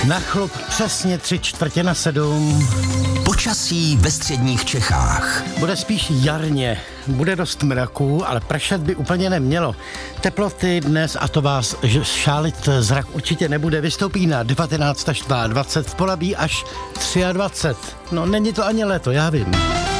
Na chlup přesně 6:45. Počasí ve středních Čechách. Bude spíš jarně, bude dost mraků, ale pršet by úplně nemělo. Teploty dnes, a to vás šálit zrak určitě nebude, vystoupí na 19 až 22, v Polabí až 23. No není to ani léto, já vím.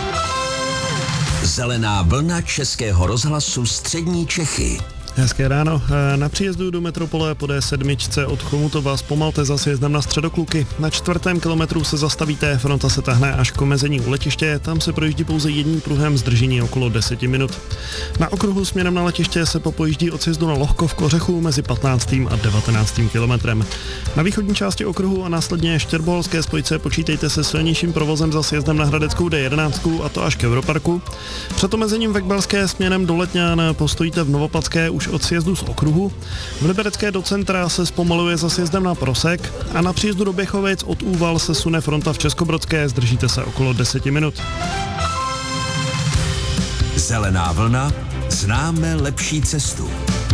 Zelená vlna Českého rozhlasu Střední Čechy. Hezké ráno. Na příjezdu do metropole po D7 od Chomutova zpomalte za sjezdem na Středokluky. Na 4. kilometru se zastavíte, fronta se tahne až k omezení u letiště, tam se projíždí pouze jedním pruhem, zdržení okolo 10 minut. Na okruhu směrem na letiště se popojíždí od sjezdu na Lohkov k Ořechu mezi 15. a 19. kilometrem. Na východní části okruhu a následně Štěrboholské spojce počítejte se silnějším provozem za sjezdem na Hradeckou D11, a to až k Europarku. Před omezením v Ekbelské směrem do Letňan postojíte v Novoplatské už od sjezdu z okruhu. V Liberecké do centra se zpomaluje za sjezdem na Prosek a na příjezdu do Běchovic od Úval se sune fronta v Českobrodské, zdržíte se okolo 10 minut. Zelená vlna, známe lepší cestu.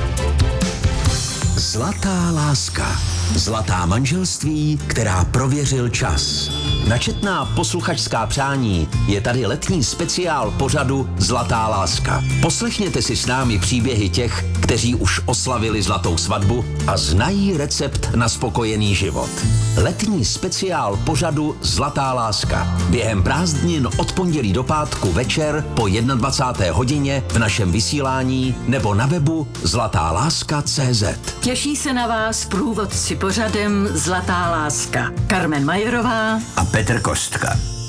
Zlatá láska. Zlatá manželství, která prověřil čas. Na četná posluchačská přání je tady letní speciál pořadu Zlatá láska. Poslechněte si s námi příběhy těch, kteří už oslavili zlatou svatbu a znají recept na spokojený život. Letní speciál pořadu Zlatá láska. Během prázdnin od pondělí do pátku večer po 21. hodině v našem vysílání nebo na webu zlatáláska.cz. Těší se na vás průvodci pořadem Zlatá láska. Carmen Majerová a Petr Kostka.